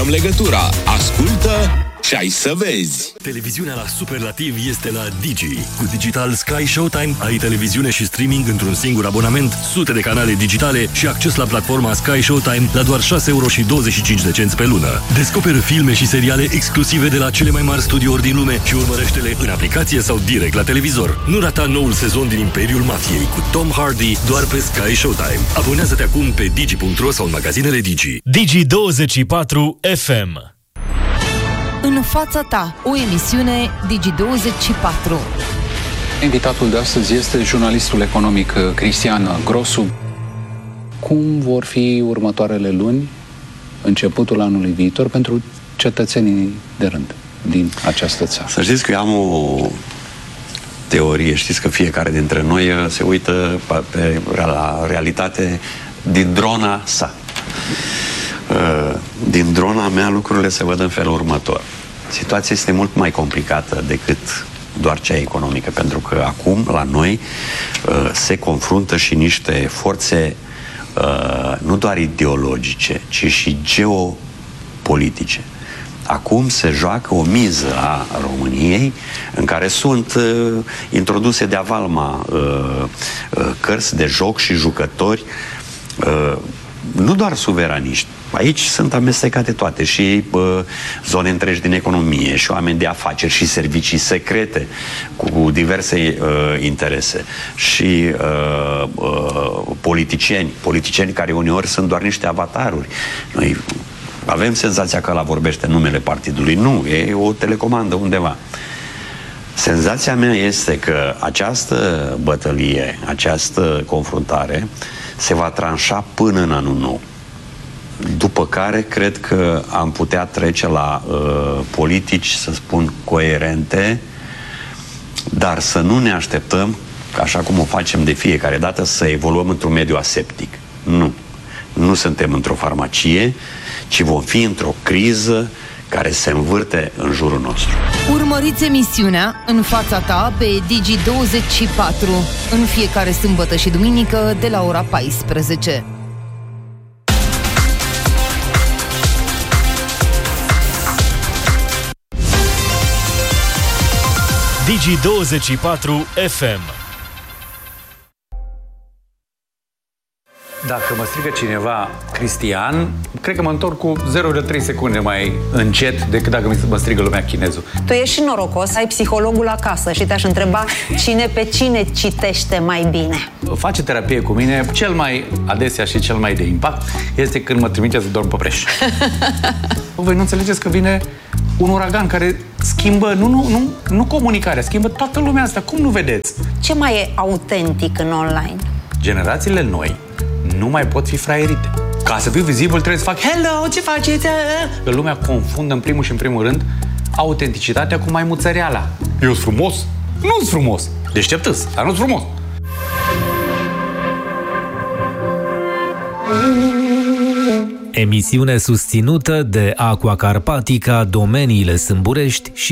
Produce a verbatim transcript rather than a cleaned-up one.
luăm legătura. Ascultă și ai să vezi. Televiziunea la superlativ este la Digi. Cu Digital Sky Showtime ai televiziune și streaming într-un singur abonament, sute de canale digitale și acces la platforma Sky Showtime la doar șase euro și douăzeci și cinci de cenți pe lună. Descoperă filme și seriale exclusive de la cele mai mari studiouri din lume și urmărește-le în aplicație sau direct la televizor. Nu rata noul sezon din Imperiul Mafiei cu Tom Hardy doar pe Sky Showtime. Abonează-te acum pe digi punct ro sau în magazinele Digi. Digi douăzeci și patru F M. În fața ta, o emisiune Digi douăzeci și patru. Invitatul de astăzi este jurnalistul economic Cristian Grosu. Cum vor fi următoarele luni, începutul anului viitor, pentru cetățenii de rând din această țară? Să știți că eu am o teorie, știți că fiecare dintre noi se uită pe la realitate din drona sa. Din drona mea lucrurile se văd în felul următor. Situația este mult mai complicată decât doar cea economică, pentru că acum la noi se confruntă și niște forțe nu doar ideologice, ci și geopolitice. Acum se joacă o miză a României în care sunt uh, introduse de avalma uh, uh, cărți de joc și jucători uh, nu doar suveraniști. Aici sunt amestecate toate și uh, zone întregi din economie și oameni de afaceri și servicii secrete cu diverse uh, interese și uh, uh, politicieni, politicieni care uneori sunt doar niște avataruri. Noi avem senzația că ăla vorbește numele partidului. Nu, e o telecomandă undeva. Senzația mea este că această bătălie, această confruntare se va tranșa până în anul nou. După care cred că am putea trece la uh, politici, să spun, coerente, dar să nu ne așteptăm, așa cum o facem de fiecare dată, să evoluăm într-un mediu aseptic. Nu. Nu suntem într-o farmacie, ci vom fi într-o criză care se învârte în jurul nostru. Urmăriți emisiunea În fața ta pe Digi douăzeci și patru în fiecare sâmbătă și duminică de la ora paisprezece. Digi douăzeci și patru F M. Dacă mă strigă cineva Cristian, cred că mă întorc cu zero virgulă trei secunde mai încet decât dacă mă strigă lumea chinezul. Tu ești și norocos, ai psihologul acasă și te-aș întreba cine pe cine citește mai bine. Face terapie cu mine, cel mai adesea și cel mai de impact este când mă trimite să dorm pe preș. Voi nu înțelegeți că vine un uragan care schimbă, nu, nu, nu, nu comunicarea, schimbă toată lumea asta. Cum nu vedeți? Ce mai e autentic în online? Generațiile noi nu mai pot fi fraierite. Ca să fiu vizibil trebuie să fac hello, ce faceți? Că lumea confundă în primul și în primul rând autenticitatea cu maimuțăreala. Eu sunt frumos? Nu sunt frumos. Deșteptăs, dar nu sunt frumos. Emisiune susținută de Aqua Carpatica, Domeniile Sâmburești și